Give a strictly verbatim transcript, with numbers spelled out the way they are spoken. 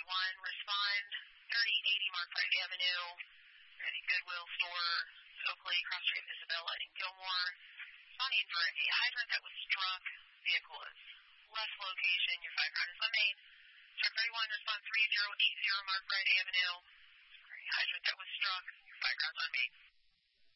one, respond, thirty eighty Mark Wright Avenue, the Goodwill store, Oakley, Cross Street, Isabella, and Gilmore. Responding for a hydrant that was struck. Vehicle is left location. Your fire ground is unmade. Truck thirty-one, respond three zero eight zero Mark Wright Avenue. A hydrant that was struck. Your fire ground is unmade.